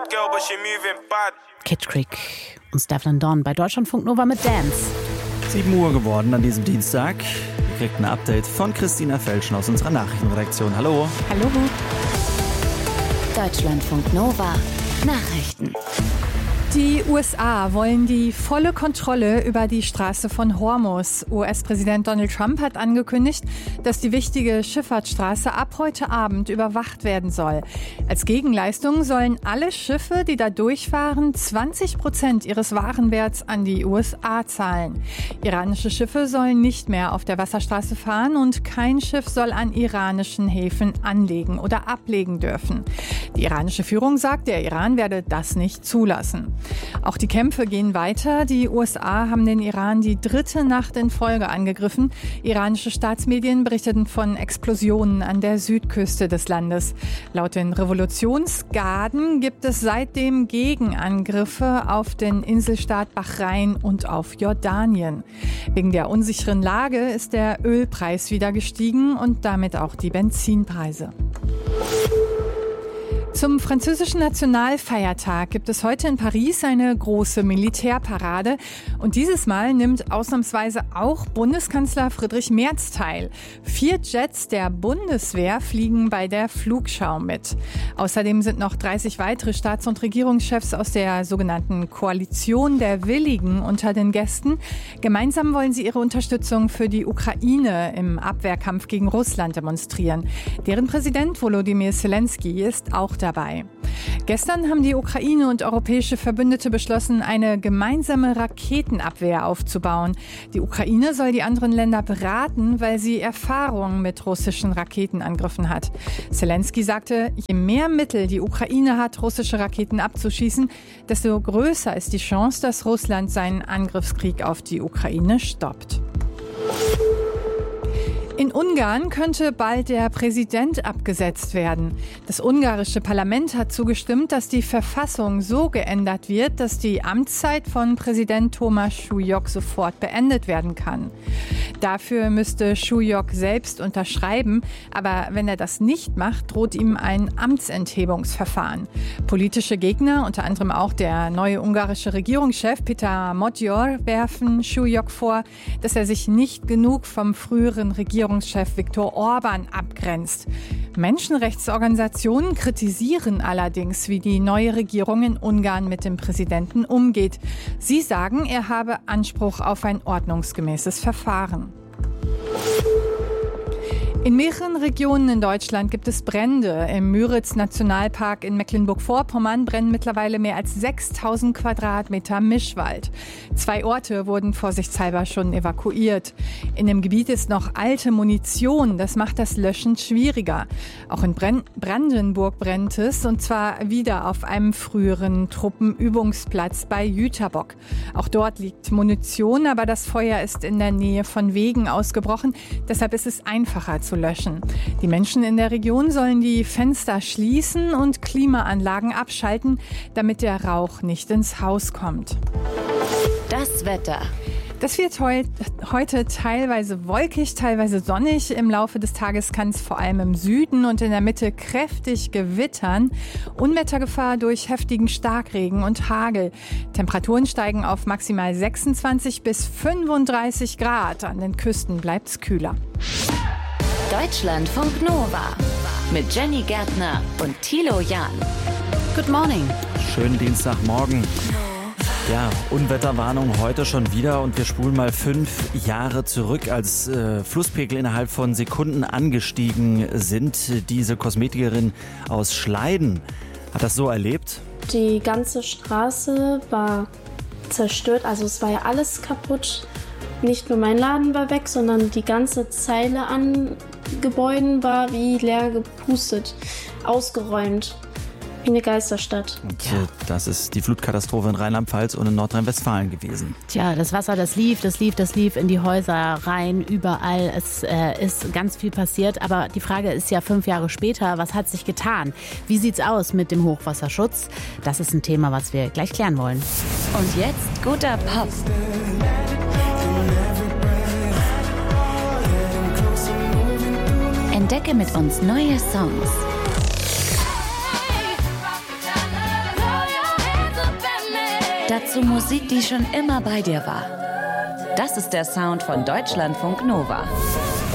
Kid Creek und Stefflon Don bei Deutschlandfunk Nova mit Dance. 7 Uhr geworden an diesem Dienstag. Ihr kriegt ein Update von Christina Felschen aus unserer Nachrichtenredaktion. Hallo. Hallo. Deutschlandfunk Nova Nachrichten. Die USA wollen die volle Kontrolle über die Straße von Hormuz. US-Präsident Donald Trump hat angekündigt, dass die wichtige Schifffahrtsstraße ab heute Abend überwacht werden soll. Als Gegenleistung sollen alle Schiffe, die da durchfahren, 20% ihres Warenwerts an die USA zahlen. Iranische Schiffe sollen nicht mehr auf der Wasserstraße fahren und kein Schiff soll an iranischen Häfen anlegen oder ablegen dürfen. Die iranische Führung sagt, der Iran werde das nicht zulassen. Auch die Kämpfe gehen weiter. Die USA haben den Iran die 3. Nacht in Folge angegriffen. Iranische Staatsmedien berichteten von Explosionen an der Südküste des Landes. Laut den Revolutionsgarden gibt es seitdem Gegenangriffe auf den Inselstaat Bahrain und auf Jordanien. Wegen der unsicheren Lage ist der Ölpreis wieder gestiegen und damit auch die Benzinpreise. Zum französischen Nationalfeiertag gibt es heute in Paris eine große Militärparade. Und dieses Mal nimmt ausnahmsweise auch Bundeskanzler Friedrich Merz teil. 4 Jets der Bundeswehr fliegen bei der Flugschau mit. Außerdem sind noch 30 weitere Staats- und Regierungschefs aus der sogenannten Koalition der Willigen unter den Gästen. Gemeinsam wollen sie ihre Unterstützung für die Ukraine im Abwehrkampf gegen Russland demonstrieren. Deren Präsident Volodymyr Zelensky ist auch dabei. Gestern haben die Ukraine und europäische Verbündete beschlossen, eine gemeinsame Raketenabwehr aufzubauen. Die Ukraine soll die anderen Länder beraten, weil sie Erfahrungen mit russischen Raketenangriffen hat. Zelensky sagte, je mehr Mittel die Ukraine hat, russische Raketen abzuschießen, desto größer ist die Chance, dass Russland seinen Angriffskrieg auf die Ukraine stoppt. In Ungarn könnte bald der Präsident abgesetzt werden. Das ungarische Parlament hat zugestimmt, dass die Verfassung so geändert wird, dass die Amtszeit von Präsident Thomas Schulyk sofort beendet werden kann. Dafür müsste Schulyk selbst unterschreiben, aber wenn er das nicht macht, droht ihm ein Amtsenthebungsverfahren. Politische Gegner, unter anderem auch der neue ungarische Regierungschef Peter Magyar, werfen Schulyk vor, dass er sich nicht genug vom früheren Regierungschef Viktor Orban abgrenzt. Menschenrechtsorganisationen kritisieren allerdings, wie die neue Regierung in Ungarn mit dem Präsidenten umgeht. Sie sagen, er habe Anspruch auf ein ordnungsgemäßes Verfahren. In mehreren Regionen in Deutschland gibt es Brände. Im Müritz-Nationalpark in Mecklenburg-Vorpommern brennen mittlerweile mehr als 6.000 Quadratmeter Mischwald. 2 Orte wurden vorsichtshalber schon evakuiert. In dem Gebiet ist noch alte Munition. Das macht das Löschen schwieriger. Auch in Brandenburg brennt es, und zwar wieder auf einem früheren Truppenübungsplatz bei Jüterbock. Auch dort liegt Munition, aber das Feuer ist in der Nähe von Wegen ausgebrochen. Deshalb ist es einfacher zu löschen. Die Menschen in der Region sollen die Fenster schließen und Klimaanlagen abschalten, damit der Rauch nicht ins Haus kommt. Das Wetter. Das wird heute teilweise wolkig, teilweise sonnig. Im Laufe des Tages kann es vor allem im Süden und in der Mitte kräftig gewittern. Unwettergefahr durch heftigen Starkregen und Hagel. Temperaturen steigen auf maximal 26 bis 35 Grad. An den Küsten bleibt es kühler. Deutschlandfunk Nova mit Jenny Gärtner und Thilo Jahn. Good morning. Schönen Dienstagmorgen. Ja, Unwetterwarnung heute schon wieder und wir spulen mal 5 Jahre zurück, als Flusspegel innerhalb von Sekunden angestiegen sind. Diese Kosmetikerin aus Schleiden hat das so erlebt. Die ganze Straße war zerstört, also es war ja alles kaputt. Nicht nur mein Laden war weg, sondern die ganze Zeile an Gebäuden war wie leer gepustet, ausgeräumt. Wie eine Geisterstadt. Und das ist die Flutkatastrophe in Rheinland-Pfalz und in Nordrhein-Westfalen gewesen. Tja, das Wasser, das lief in die Häuser rein, überall. Es ist ganz viel passiert. Aber die Frage ist ja 5 Jahre später, was hat sich getan? Wie sieht's aus mit dem Hochwasserschutz? Das ist ein Thema, was wir gleich klären wollen. Und jetzt guter Pop. Entdecke mit uns neue Songs. Dazu Musik, die schon immer bei dir war. Das ist der Sound von Deutschlandfunk Nova.